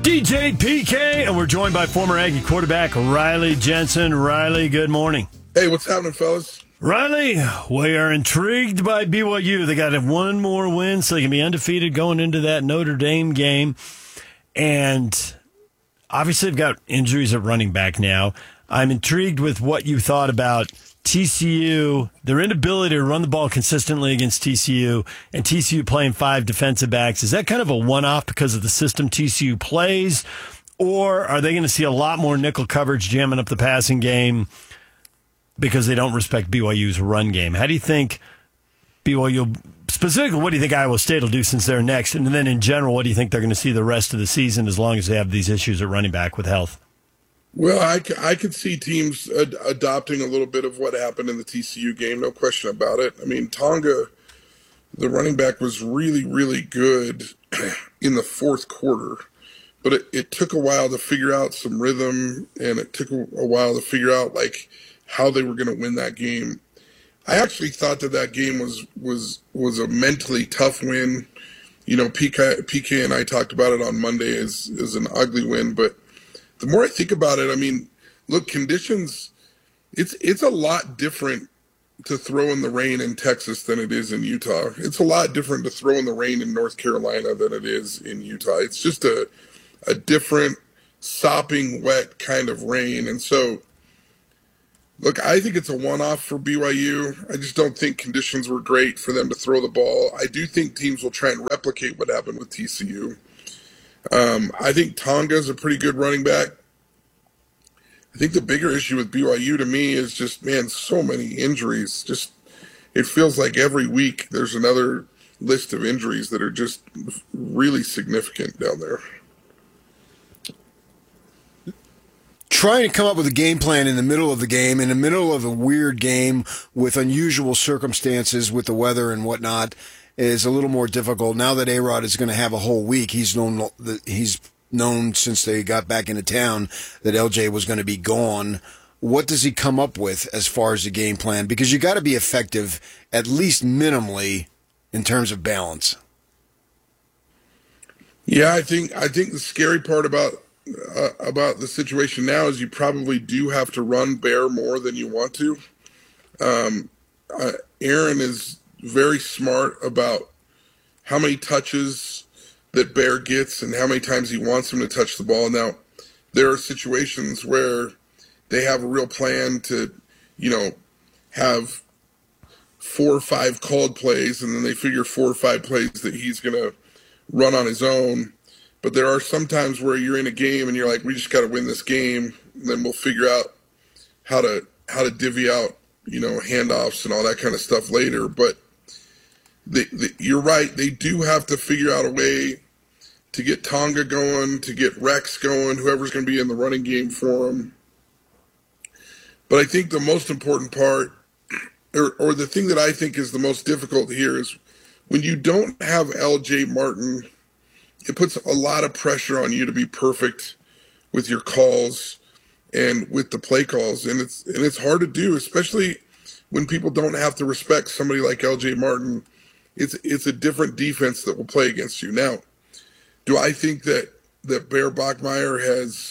DJ PK, and we're joined by former Aggie quarterback Riley Jensen. Riley, good morning. Hey, what's happening, fellas? Riley, we are intrigued by BYU. They got one more win, so they can be undefeated going into that Notre Dame game. And obviously, they've got injuries at running back now. I'm intrigued with what you thought about TCU, their inability to run the ball consistently against TCU, and TCU playing 5 defensive backs. Is that kind of a one-off because of the system TCU plays, or are they going to see a lot more nickel coverage jamming up the passing game because they don't respect BYU's run game? How do you think BYU, specifically, what do you think Iowa State will do since they're next? And then in general, what do you think they're going to see the rest of the season as long as they have these issues at running back with health? Well, I could see teams adopting a little bit of what happened in the TCU game, no question about it. I mean, Tonga, the running back, was really, really good in the fourth quarter, but it took a while to figure out some rhythm, and it took a while to figure out like how they were going to win that game. I actually thought that game was a mentally tough win. You know, PK and I talked about it on Monday as an ugly win, but the more I think about it, I mean, look, conditions, it's a lot different to throw in the rain in Texas than it is in Utah. It's a lot different to throw in the rain in North Carolina than it is in Utah. It's just a different sopping wet kind of rain. And so, look, I think it's a one-off for BYU. I just don't think conditions were great for them to throw the ball. I do think teams will try and replicate what happened with TCU. I think Tonga's a pretty good running back. I think the bigger issue with BYU to me is just, man, so many injuries. Just, it feels like every week there's another list of injuries that are just really significant down there. Trying to come up with a game plan in the middle of the game, in the middle of a weird game with unusual circumstances with the weather and whatnot, is a little more difficult. Now that A-Rod is going to have a whole week, he's known since they got back into town that LJ was going to be gone. What does he come up with as far as the game plan? Because you got to be effective, at least minimally, in terms of balance. Yeah, I think the scary part about the situation now is you probably do have to run Bear more than you want to. Aaron is very smart about how many touches that Bear gets and how many times he wants him to touch the ball. Now, there are situations where they have a real plan to, have 4 or 5 called plays, and then they figure 4 or 5 plays that he's going to run on his own. But there are some times where you're in a game and you're like, we just got to win this game, and then we'll figure out how to divvy out, handoffs and all that kind of stuff later. But you're right. They do have to figure out a way to get Tonga going, to get Rex going, whoever's going to be in the running game for him. But I think the most important part, or the thing that I think is the most difficult here, is when you don't have LJ Martin, it puts a lot of pressure on you to be perfect with your calls and with the play calls. And it's hard to do, especially when people don't have to respect somebody like LJ Martin. It's a different defense that will play against you. Now, do I think that Bear Bachmeier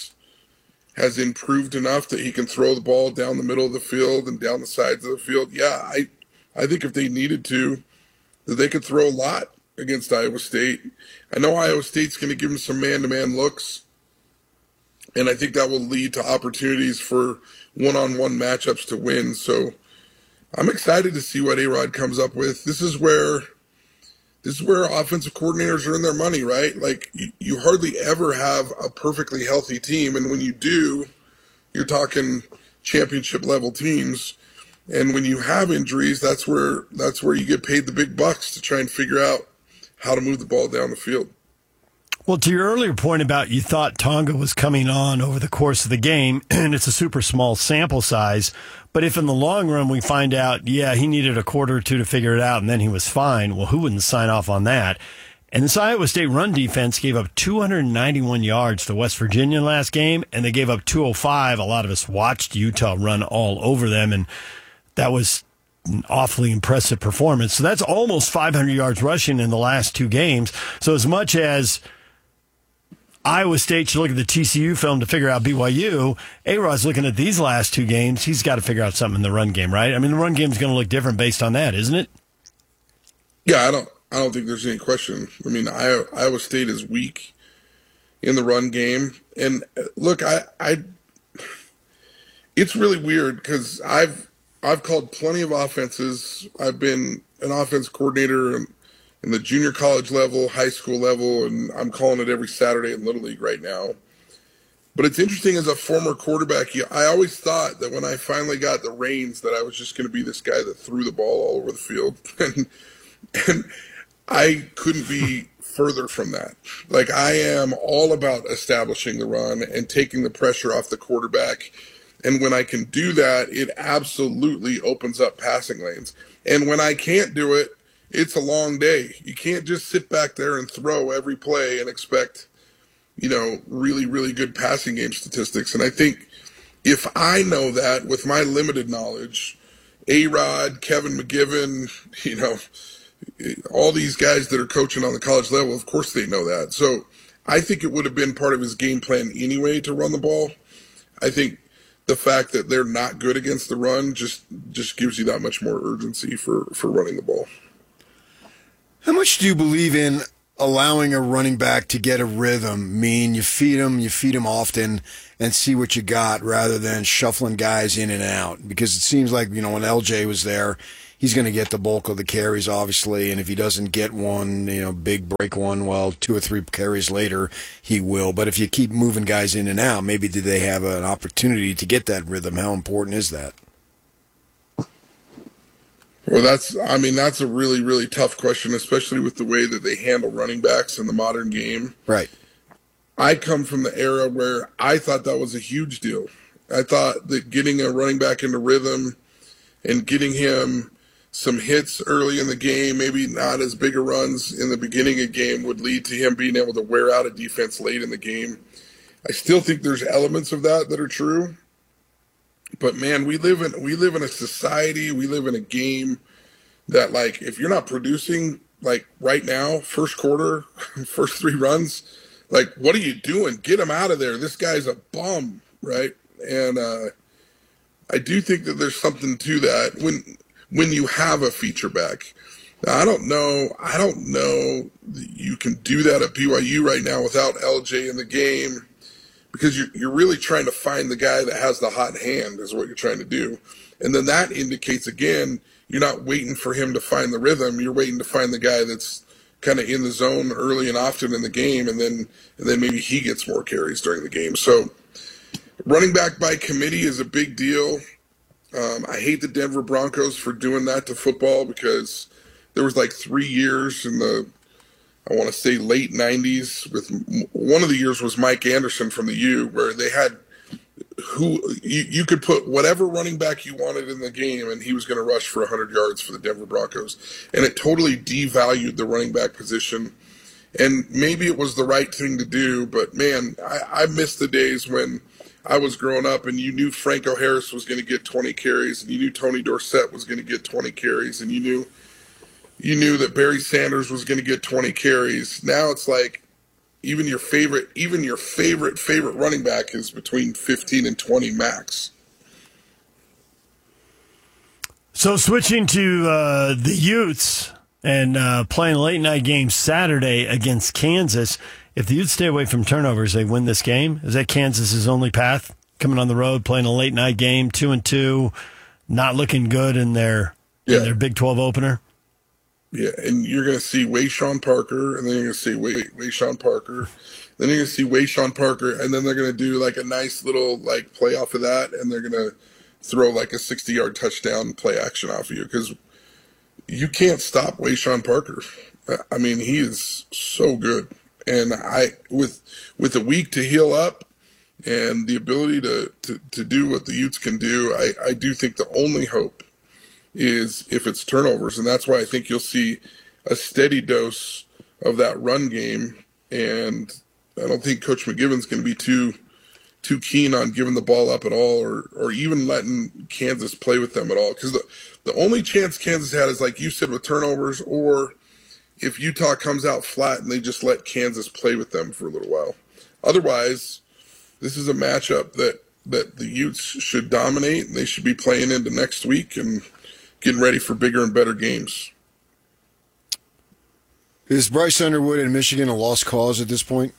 has improved enough that he can throw the ball down the middle of the field and down the sides of the field? Yeah, I think if they needed to, that they could throw a lot against Iowa State. I know Iowa State's going to give him some man-to-man looks, and I think that will lead to opportunities for one-on-one matchups to win. So I'm excited to see what A-Rod comes up with. This is where offensive coordinators earn their money, right? Like, you hardly ever have a perfectly healthy team, and when you do, you're talking championship-level teams. And when you have injuries, that's where you get paid the big bucks to try and figure out how to move the ball down the field. Well, to your earlier point about you thought Tonga was coming on over the course of the game, and it's a super small sample size, but if in the long run we find out, yeah, he needed a quarter or two to figure it out and then he was fine, well, who wouldn't sign off on that? And this Iowa State run defense gave up 291 yards to West Virginia last game, and they gave up 205. A lot of us watched Utah run all over them, and that was an awfully impressive performance. So that's almost 500 yards rushing in the last 2 games. So as much as Iowa State should look at the TCU film to figure out BYU. A-Rod's looking at these last two games. He's got to figure out something in the run game, right? I mean, the run game is going to look different based on that, isn't it? Yeah, I don't think there's any question. I mean, Iowa State is weak in the run game, and look, it's really weird because I've called plenty of offenses. I've been an offense coordinator in the junior college level, high school level, and I'm calling it every Saturday in Little League right now. But it's interesting as a former quarterback, I always thought that when I finally got the reins that I was just going to be this guy that threw the ball all over the field. And I couldn't be further from that. Like, I am all about establishing the run and taking the pressure off the quarterback. And when I can do that, it absolutely opens up passing lanes. And when I can't do it, it's a long day. You can't just sit back there and throw every play and expect, really, really good passing game statistics. And I think if I know that with my limited knowledge, A-Rod, Kevin McGivern, all these guys that are coaching on the college level, of course they know that. So I think it would have been part of his game plan anyway to run the ball. I think the fact that they're not good against the run just gives you that much more urgency for running the ball. How much do you believe in allowing a running back to get a rhythm? You feed him often and see what you got rather than shuffling guys in and out? Because it seems like, when LJ was there, he's going to get the bulk of the carries, obviously, and if he doesn't get one, big break one, well, 2 or 3 carries later, he will. But if you keep moving guys in and out, maybe do they have an opportunity to get that rhythm? How important is that? Well, that's a really, really tough question, especially with the way that they handle running backs in the modern game. Right. I come from the era where I thought that was a huge deal. I thought that getting a running back into rhythm and getting him some hits early in the game, maybe not as big a runs in the beginning of the game, would lead to him being able to wear out a defense late in the game. I still think there's elements of that are true. But man, we live in a society, we live in a game that, like, if you're not producing, like, right now, first quarter, first 3 runs, like, what are you doing? Get him out of there. This guy's a bum, right? And I do think that there's something to that when you have a feature back. Now, I don't know you can do that at BYU right now without LJ in the game, because you're really trying to find the guy that has the hot hand is what you're trying to do. And then that indicates, again, you're not waiting for him to find the rhythm. You're waiting to find the guy that's kind of in the zone early and often in the game, and then maybe he gets more carries during the game. So running back by committee is a big deal. I hate the Denver Broncos for doing that to football, because there was like 3 years in the, I want to say, late 90s, with one of the years was Mike Anderson from the U, where they had you could put whatever running back you wanted in the game and he was going to rush for 100 yards for the Denver Broncos. And it totally devalued the running back position. And maybe it was the right thing to do, but man, I miss the days when I was growing up and you knew Franco Harris was going to get 20 carries, and you knew Tony Dorsett was going to get 20 carries, and you knew that Barry Sanders was going to get 20 carries. Now it's like even your favorite running back is between 15 and 20 max. So switching to the Utes and playing a late night game Saturday against Kansas. If the Utes stay away from turnovers, they win this game. Is that Kansas's only path? Coming on the road, playing a late night game, 2-2, not looking good in their Big 12 opener. Yeah, and you're going to see Wayshawn Parker, and then you're going to see Wayshawn Parker. Then you're going to see Wayshawn Parker, and then they're going to do like a nice little like play off of that, and they're going to throw like a 60-yard touchdown play action off of you, because you can't stop Wayshawn Parker. I mean, he is so good. And with a week to heal up and the ability to do what the Utes can do, I do think the only hope is if it's turnovers. And that's why I think you'll see a steady dose of that run game. And I don't think Coach McGivern's going to be too keen on giving the ball up at all, or even letting Kansas play with them at all. Because the only chance Kansas had is, like you said, with turnovers, or if Utah comes out flat and they just let Kansas play with them for a little while. Otherwise, this is a matchup that the Utes should dominate, and they should be playing into next week and getting ready for bigger and better games. Is Bryce Underwood in Michigan a lost cause at this point?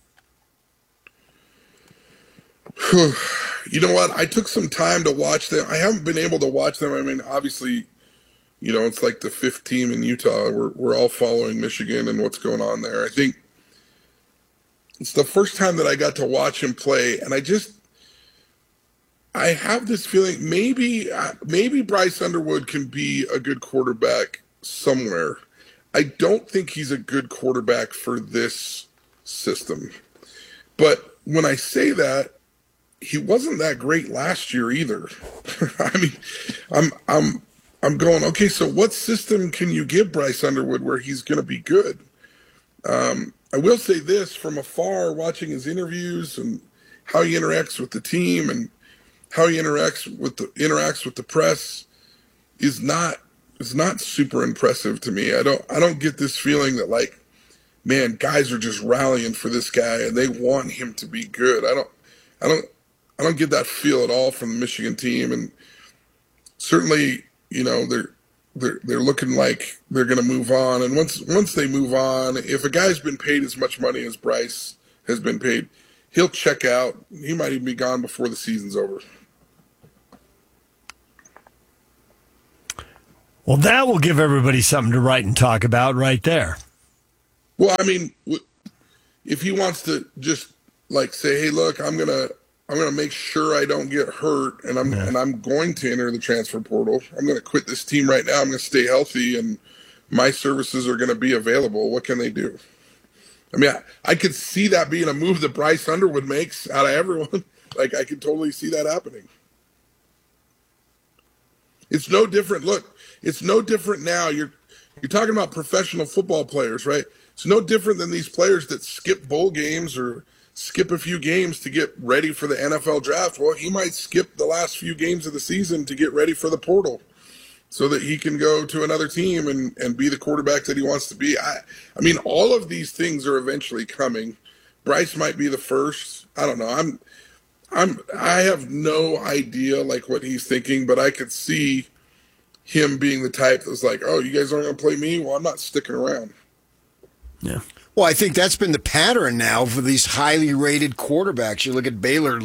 You know what? I took some time to watch them. I haven't been able to watch them. I mean, obviously, it's like the fifth team in Utah. We're all following Michigan and what's going on there. I think it's the first time that I got to watch him play, and I have this feeling maybe Bryce Underwood can be a good quarterback somewhere. I don't think he's a good quarterback for this system. But when I say that, he wasn't that great last year either. I mean, I'm going, okay, so what system can you give Bryce Underwood where he's going to be good? I will say this, from afar, watching his interviews and how he interacts with the team and how he interacts with the press is not super impressive to me. I don't get this feeling that, like, man, guys are just rallying for this guy and they want him to be good. I don't get that feel at all from the Michigan team, and certainly, they're looking like they're going to move on. And once they move on, if a guy's been paid as much money as Bryce has been paid, he'll check out. He might even be gone before the season's over. Well, that will give everybody something to write and talk about right there. Well, I mean, if he wants to just like say, "Hey, look, I'm gonna make sure I don't get hurt, and I'm going to enter the transfer portal. I'm going to quit this team right now. I'm going to stay healthy, and my services are going to be available." What can they do? I mean, I could see that being a move that Bryce Underwood makes out of everyone. Like, I could totally see that happening. It's no different. Look, it's no different now. You're talking about professional football players, right? It's no different than these players that skip bowl games or skip a few games to get ready for the NFL draft. Well, he might skip the last few games of the season to get ready for the portal so that he can go to another team and be the quarterback that he wants to be. I mean, all of these things are eventually coming. Bryce might be the first. I don't know. I have no idea like what he's thinking, but I could see him being the type that's like, "Oh, you guys aren't going to play me? Well, I'm not sticking around." Yeah. Well, I think that's been the pattern now for these highly rated quarterbacks. You look at Baylor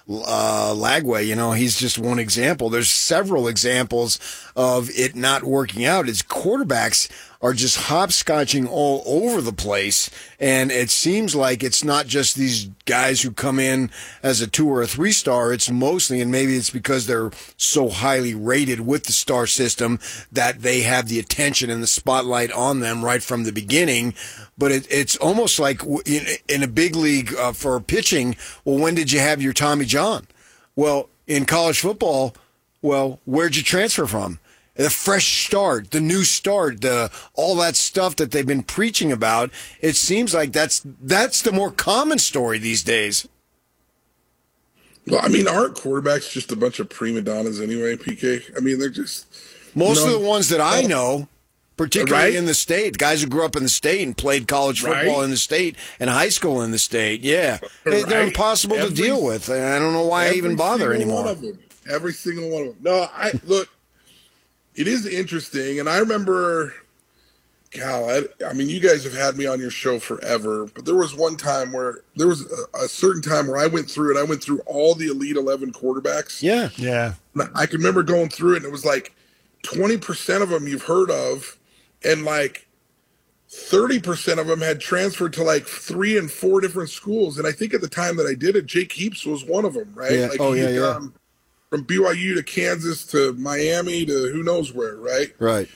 Lagway, he's just one example. There's several examples of it not working out. His quarterbacks are just hopscotching all over the place, and it seems like it's not just these guys who come in as a 2 or a 3-star. It's mostly, and maybe it's because they're so highly rated with the star system that they have the attention and the spotlight on them right from the beginning. But it's almost like in a big league for pitching, well, when did you have your Tommy John? Well, in college football, well, where'd you transfer from? The fresh start, the new start, all that stuff that they've been preaching about. It seems like that's the more common story these days. Well, I mean, aren't quarterbacks just a bunch of prima donnas anyway, PK? I mean, they're just... Most of the ones that I know, particularly right? in the state, guys who grew up in the state and played college football Right? in the state and high school in the state, yeah. They're Right? impossible to deal with. I don't know why I even bother anymore. Every single one of them. No, look, it is interesting, and I remember, Cal, I mean, you guys have had me on your show forever, but there was one time where, there was a certain time where I went through all the Elite 11 quarterbacks. Yeah. Yeah. I can remember going through it, and it was like 20% of them you've heard of, and like 30% of them had transferred to like 3 and 4 different schools. And I think at the time that I did it, Jake Heaps was one of them, right? Yeah. Like Oh, he yeah, had yeah. gone from BYU to Kansas to Miami to who knows where, right? Right.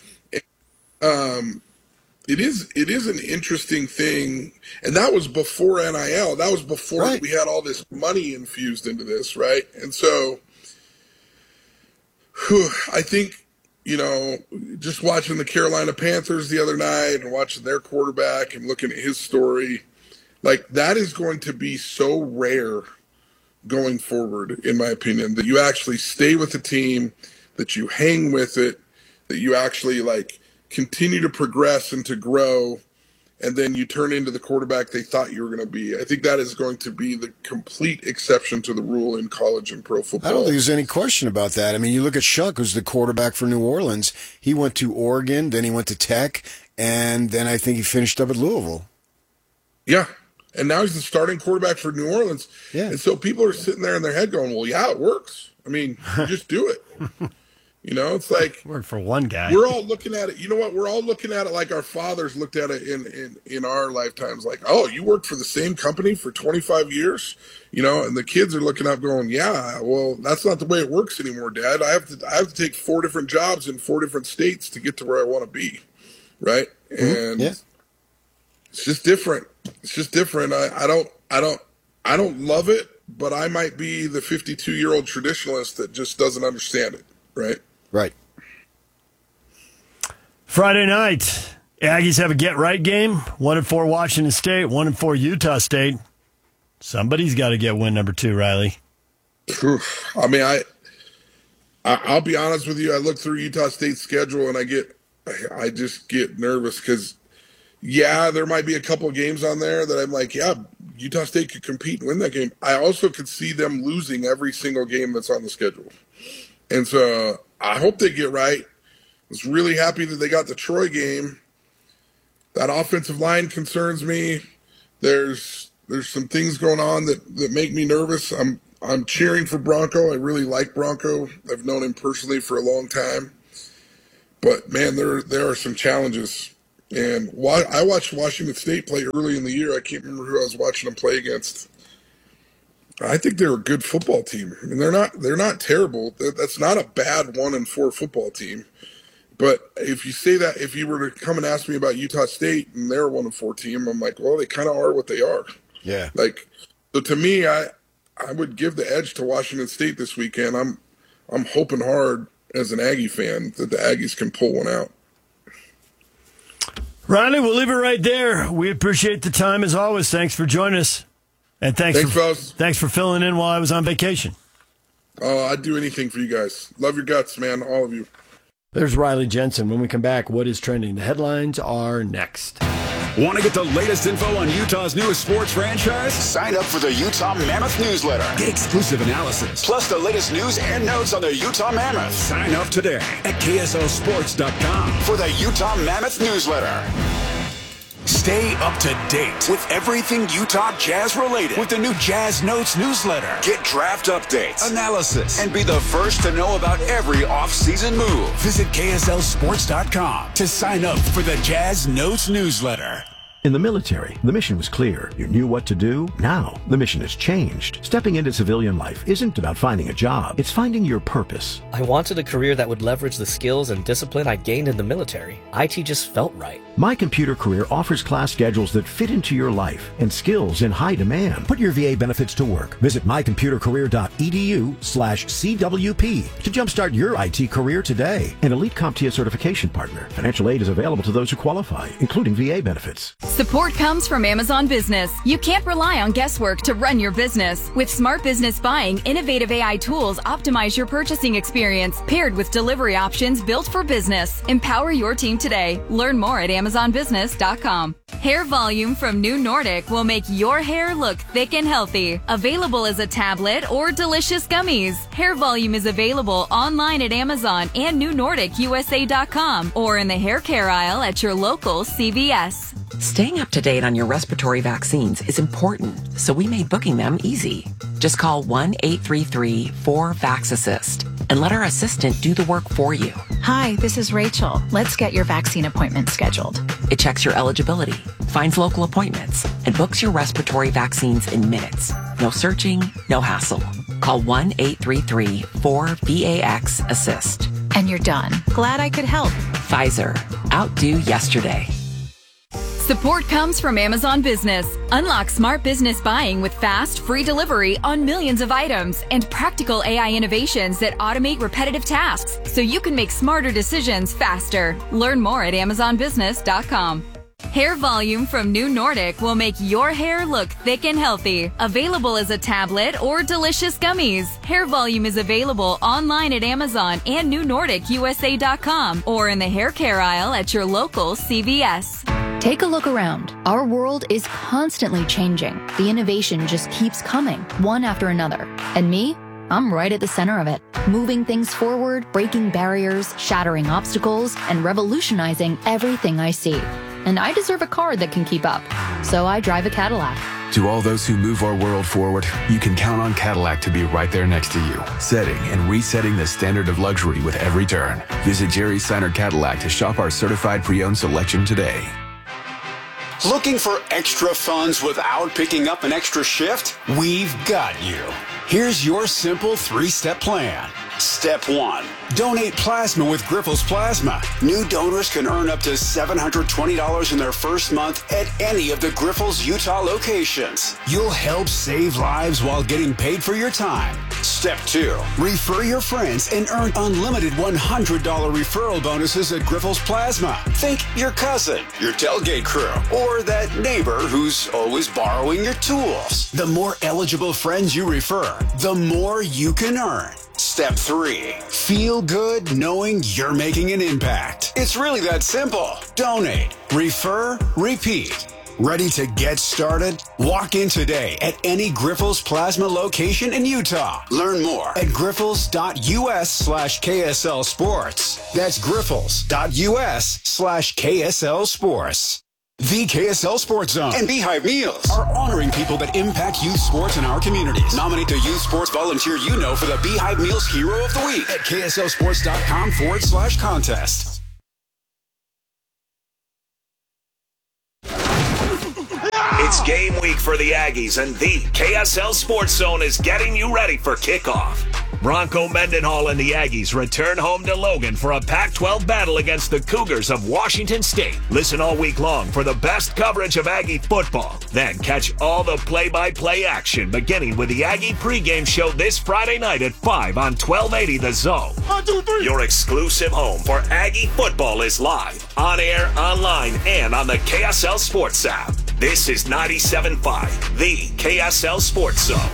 It is an interesting thing, and that was before NIL. That was before Right. we had all this money infused into this, right? And so, I think, just watching the Carolina Panthers the other night and watching their quarterback and looking at his story, like, that is going to be so rare going forward, in my opinion, that you actually stay with the team, that you hang with it, that you actually, like, continue to progress and to grow, and then you turn into the quarterback they thought you were going to be. I think that is going to be the complete exception to the rule in college and pro football. I don't think there's any question about that. I mean, you look at Shuck, who's the quarterback for New Orleans. He went to Oregon, then he went to Tech, and then I think he finished up at Louisville. Yeah. And now he's the starting quarterback for New Orleans. Yeah. And so people are sitting there in their head going, well, yeah, it works. I mean, you just do it. You know, it's like worked for one guy. We're all looking at it. You know what? We're all looking at it like our fathers looked at it in our lifetimes. Like, oh, you worked for the same company for 25 years, you know, and the kids are looking up going, yeah, well, that's not the way it works anymore, Dad. I have to take 4 different jobs in 4 different states to get to where I want to be. Right. And it's just different. It's just different. I don't love it, but I might be the 52-year-old traditionalist that just doesn't understand it. Right. Right. Friday night, Aggies have a get-right game. 1-4 Washington State, 1-4 Utah State. Somebody's got to get win number 2, Riley. I mean, I'll be honest with you. I look through Utah State's schedule, and I just get nervous because, yeah, there might be a couple of games on there that I'm like, yeah, Utah State could compete and win that game. I also could see them losing every single game that's on the schedule. And so I hope they get right. I was really happy that they got the Troy game. That offensive line concerns me. There's some things going on that make me nervous. I'm cheering for Bronco. I really like Bronco. I've known him personally for a long time. But, man, there are some challenges. And I watched Washington State play early in the year. I can't remember who I was watching them play against. I think they're a good football team. I mean, they're not terrible. That's not a bad 1-4 football team. But if you say that, if you were to come and ask me about Utah State and they're a 1-4 team, I'm like, well, they kind of are what they are. Yeah. Like, so to me, I would give the edge to Washington State this weekend. I'm hoping hard as an Aggie fan that the Aggies can pull one out. Riley, we'll leave it right there. We appreciate the time as always. Thanks for joining us. And thanks for filling in while I was on vacation. Oh, I'd do anything for you guys. Love your guts, man, all of you. There's Riley Jensen. When we come back, what is trending? The headlines are next. Want to get the latest info on Utah's newest sports franchise? Sign up for the Utah Mammoth newsletter. Get exclusive analysis, plus the latest news and notes on the Utah Mammoth. Sign up today at KSLSports.com for the Utah Mammoth newsletter. Stay up to date with everything Utah Jazz related with the new Jazz Notes newsletter. Get draft updates, analysis, and be the first to know about every off-season move. Visit KSLSports.com to sign up for the Jazz Notes newsletter. In the military, the mission was clear. You knew what to do. Now, the mission has changed. Stepping into civilian life isn't about finding a job. It's finding your purpose. I wanted a career that would leverage the skills and discipline I gained in the military. IT just felt right. My Computer Career offers class schedules that fit into your life and skills in high demand. Put your VA benefits to work. Visit mycomputercareer.edu/CWP to jumpstart your IT career today. An Elite CompTIA certification partner. Financial aid is available to those who qualify, including VA benefits. Support comes from Amazon Business. You can't rely on guesswork to run your business. With Smart Business Buying, innovative AI tools optimize your purchasing experience, paired with delivery options built for business. Empower your team today. Learn more at AmazonBusiness.com. Hair Volume from New Nordic will make your hair look thick and healthy. Available as a tablet or delicious gummies. Hair Volume is available online at Amazon and NewNordicUSA.com or in the hair care aisle at your local CVS. Staying up to date on your respiratory vaccines is important, so we made booking them easy. Just call 1-833-4VAX-ASSIST and let our assistant do the work for you. Hi, this is Rachel. Let's get your vaccine appointment scheduled. It checks your eligibility, finds local appointments, and books your respiratory vaccines in minutes. No searching, no hassle. Call 1-833-4VAX-ASSIST. And you're done. Glad I could help. Pfizer. Outdo yesterday. Support comes from Amazon Business. Unlock smart business buying with fast, free delivery on millions of items and practical AI innovations that automate repetitive tasks so you can make smarter decisions faster. Learn more at AmazonBusiness.com. Hair Volume from New Nordic will make your hair look thick and healthy. Available as a tablet or delicious gummies. Hair Volume is available online at Amazon and NewNordicUSA.com or in the hair care aisle at your local CVS. Take a look around. Our world is constantly changing. The innovation just keeps coming, one after another. And me? I'm right at the center of it, moving things forward, breaking barriers, shattering obstacles, and revolutionizing everything I see. And I deserve a car that can keep up. So I drive a Cadillac. To all those who move our world forward, you can count on Cadillac to be right there next to you, setting and resetting the standard of luxury with every turn. Visit Jerry Seiner Cadillac to shop our certified pre-owned selection today. Looking for extra funds without picking up an extra shift? We've got you. Here's your simple 3-step plan. Step 1. Donate plasma with Grifols Plasma. New donors can earn up to $720 in their first month at any of the Grifols Utah locations. You'll help save lives while getting paid for your time. Step 2. Refer your friends and earn unlimited $100 referral bonuses at Grifols Plasma. Think your cousin, your tailgate crew, or that neighbor who's always borrowing your tools. The more eligible friends you refer, the more you can earn. Step 3. Feel good knowing you're making an impact. It's really that simple. Donate, refer, repeat. Ready to get started? Walk in today at any Grifols Plasma location in Utah. Learn more at grifols.us/KSL Sports. That's grifols.us/KSL Sports. The KSL Sports Zone and Beehive Meals are honoring people that impact youth sports in our communities. Nominate the youth sports volunteer you know for the Beehive Meals Hero of the Week at kslsports.com/contest. It's game week for the Aggies, and the KSL Sports Zone is getting you ready for kickoff. Bronco Mendenhall and the Aggies return home to Logan for a Pac-12 battle against the Cougars of Washington State. Listen all week long for the best coverage of Aggie football. Then catch all the play-by-play action, beginning with the Aggie pregame show this Friday night at 5 on 1280 The Zone. 1, 2, 3. Your exclusive home for Aggie football is live, on air, online, and on the KSL Sports app. This is 97.5, the KSL Sports Zone.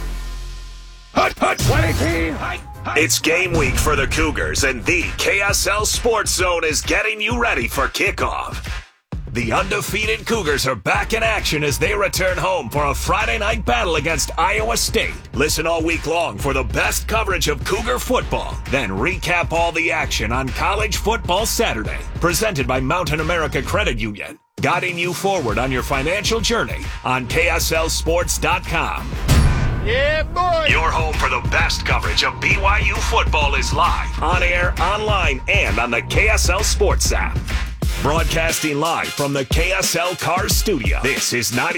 It's game week for the Cougars, and the KSL Sports Zone is getting you ready for kickoff. The undefeated Cougars are back in action as they return home for a Friday night battle against Iowa State. Listen all week long for the best coverage of Cougar football. Then recap all the action on College Football Saturday. Presented by Mountain America Credit Union. Guiding you forward on your financial journey on KSLSports.com. Yeah, boy! Your home for the best coverage of BYU football is live, on air, online, and on the KSL Sports app. Broadcasting live from the KSL Cars Studio. This is 90.